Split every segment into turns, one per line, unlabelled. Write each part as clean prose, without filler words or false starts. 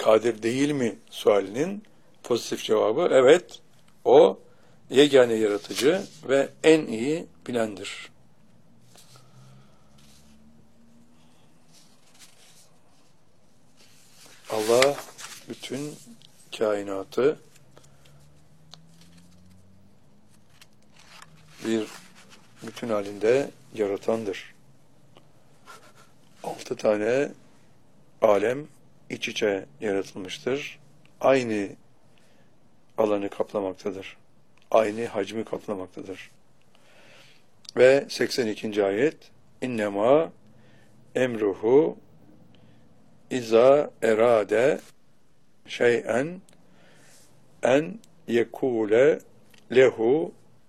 kadir değil mi sualinin pozitif cevabı evet, o yegane yaratıcı ve en iyi bilendir. Allah bütün kainatı bir bütün halinde yaratandır. 6 tane alem iç içe yaratılmıştır. Aynı alanı kaplamaktadır. Aynı hacmi kaplamaktadır. Ve 82. ayet İnnemâ emruhu İza erade şey'en en yekûle lehu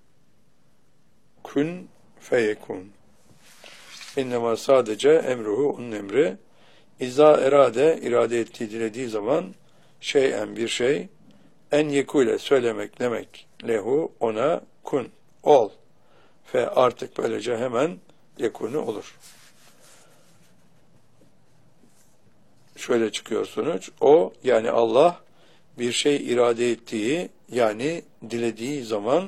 kun feyekun. İnnemâ sadece emruhu, onun emri, İza erade, irade ettiği, dilediği zaman, şey'en bir şey, en yekûle söylemek demek, lehu ona, kun ol. Ve artık böylece hemen yekûnu olur. Şöyle çıkıyor sonuç, o yani Allah bir şey irade ettiği, yani dilediği zaman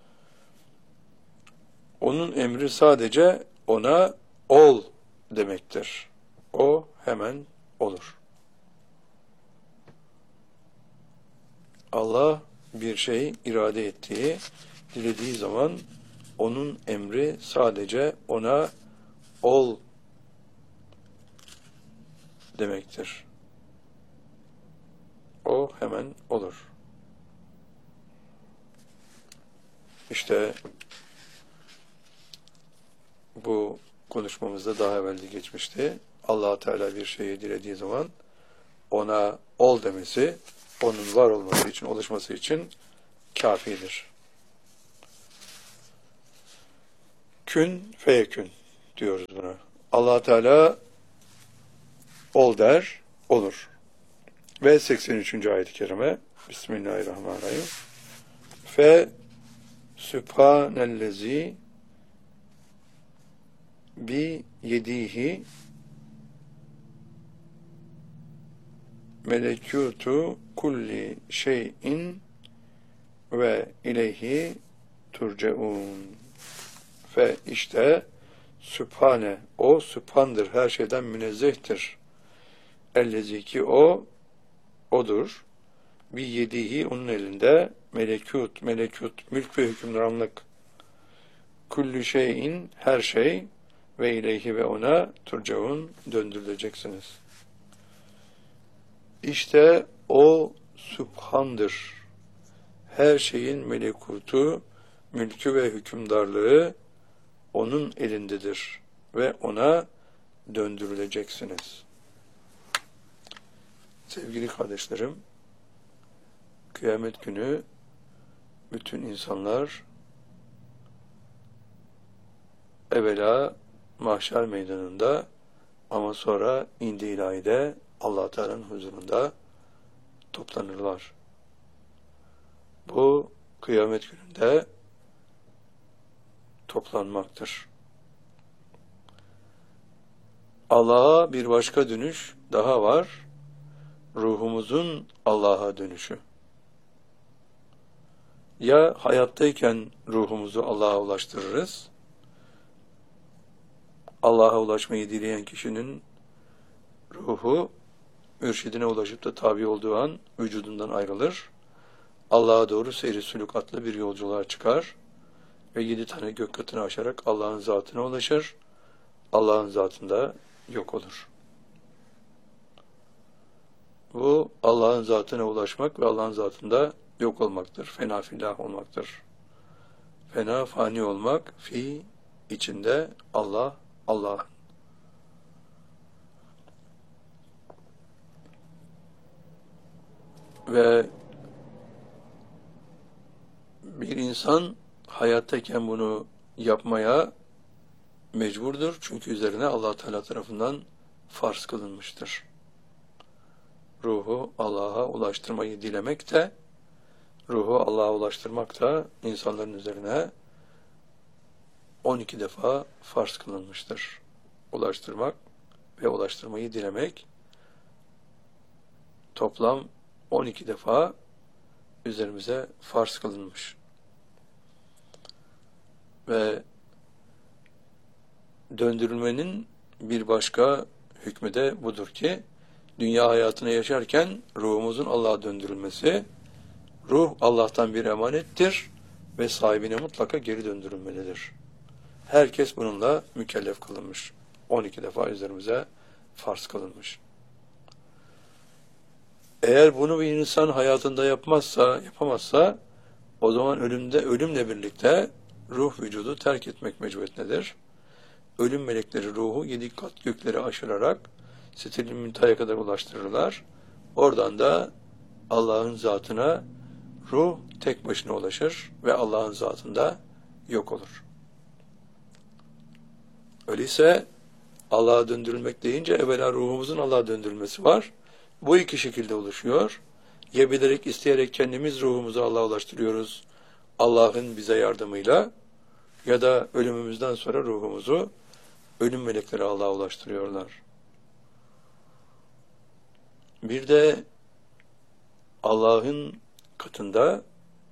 onun emri sadece ona ol demektir. O hemen olur. Allah bir şey irade ettiği, dilediği zaman onun emri sadece ona ol demektir. O hemen olur. İşte bu konuşmamızda daha evvel de geçmişti. Allah Teala bir şeyi dilediği zaman ona ol demesi, onun var olması için, oluşması için kafidir. Kün feyekün diyoruz buna. Allah Teala ol der, olur. Ve 83. ayet-i kerime Bismillahirrahmanirrahim. Fe Sübhanellezi bi yedihi melekutu kulli şeyin ve ileyhi turcaun. Ve işte Sübhane, o Sübhan'dır, her şeyden münezzehtir. Ellezi ki o, odur. Bir yedihi, onun elinde, melekut, mülk ve hükümranlık. Kulli şeyin, her şey, ve ileyhi ve ona turcaun, döndürüleceksiniz. İşte o Sübhan'dır. Her şeyin melekutu, mülkü ve hükümdarlığı onun elindedir ve ona döndürüleceksiniz. Sevgili kardeşlerim, kıyamet günü bütün insanlar evvela mahşer meydanında ama sonra indi ilahide Allah Teala'nın huzurunda toplanırlar. Bu kıyamet gününde toplanmaktır. Allah'a bir başka dönüş daha var. Ruhumuzun Allah'a dönüşü. Ya hayattayken ruhumuzu Allah'a ulaştırırız. Allah'a ulaşmayı dileyen kişinin ruhu mürşidine ulaşıp da tabi olduğu an vücudundan ayrılır. Allah'a doğru seyri sülük adlı bir yolculuğa çıkar ve 7 tane gök katını aşarak Allah'ın zatına ulaşır. Allah'ın zatında yok olur. Bu Allah'ın zatına ulaşmak ve Allah'ın zatında yok olmaktır. Fena fillah olmaktır. Fena fani olmak, fi içinde Allah, Allah. Ve bir insan hayattayken bunu yapmaya mecburdur. Çünkü üzerine Allah Teala tarafından farz kılınmıştır. Ruhu Allah'a ulaştırmayı dilemek de, ruhu Allah'a ulaştırmak da insanların üzerine 12 defa farz kılınmıştır. Ulaştırmak ve ulaştırmayı dilemek toplam 12 defa üzerimize farz kılınmış. Ve döndürülmenin bir başka hükmü de budur ki, dünya hayatını yaşarken ruhumuzun Allah'a döndürülmesi, ruh Allah'tan bir emanettir ve sahibine mutlaka geri döndürülmelidir. Herkes bununla mükellef kılınmış. 12 defa üzerimize farz kılınmış. Eğer bunu bir insan hayatında yapamazsa, o zaman ölümle birlikte ruh vücudu terk etmek mecburiyetindedir. Ölüm melekleri ruhu 7 kat gökleri aşırarak sidratil müntehaya kadar ulaştırırlar. Oradan da Allah'ın zatına ruh tek başına ulaşır ve Allah'ın zatında yok olur. Öyleyse Allah'a döndürülmek deyince evvela ruhumuzun Allah'a döndürülmesi var. Bu iki şekilde oluşuyor. Ya bilerek, isteyerek kendimiz ruhumuzu Allah'a ulaştırıyoruz Allah'ın bize yardımıyla, ya da ölümümüzden sonra ruhumuzu ölüm melekleri Allah'a ulaştırıyorlar. Bir de Allah'ın katında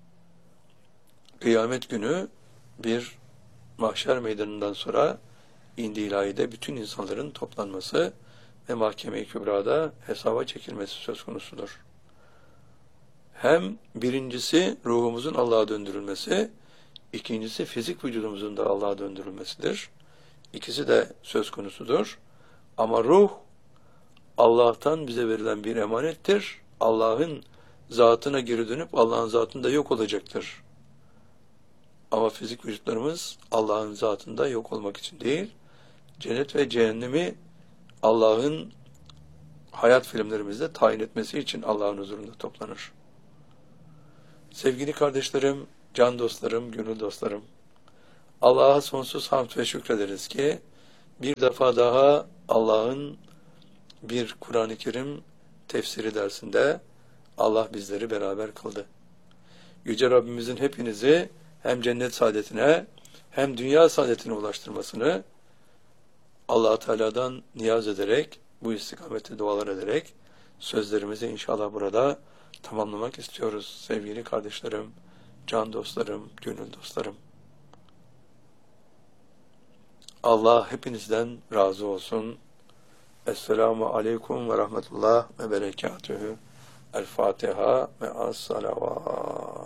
kıyamet günü bir mahşer meydanından sonra indi ilahide bütün insanların toplanması ve mahkeme-i kübrada hesaba çekilmesi söz konusudur. Hem birincisi ruhumuzun Allah'a döndürülmesi, ikincisi fizik vücudumuzun da Allah'a döndürülmesidir. İkisi de söz konusudur. Ama ruh Allah'tan bize verilen bir emanettir. Allah'ın zatına geri dönüp Allah'ın zatında yok olacaktır. Ama fizik vücutlarımız Allah'ın zatında yok olmak için değil, cennet ve cehennemi Allah'ın hayat filmlerimizde tayin etmesi için Allah'ın huzurunda toplanır. Sevgili kardeşlerim, can dostlarım, gönül dostlarım, Allah'a sonsuz hamd ve şükrederiz ki bir defa daha Allah'ın bir Kur'an-ı Kerim tefsiri dersinde Allah bizleri beraber kıldı. Yüce Rabbimizin hepinizi hem cennet saadetine hem dünya saadetine ulaştırmasını Allah-u Teala'dan niyaz ederek, bu istikamette dualar ederek sözlerimizi inşallah burada tamamlamak istiyoruz sevgili kardeşlerim, can dostlarım, gönül dostlarım. Allah hepinizden razı olsun. Esselamu aleyküm ve rahmetullah ve berekatühü. El Fatiha ve as-salavat.